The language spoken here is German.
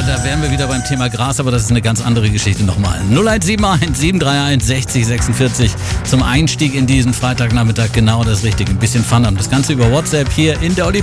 da wären wir wieder beim Thema Gras, aber das ist eine ganz andere Geschichte nochmal. 0171 731 60 46 zum Einstieg in diesen Freitagnachmittag genau das Richtige. Ein bisschen Fun haben. Das Ganze über WhatsApp hier in der Olli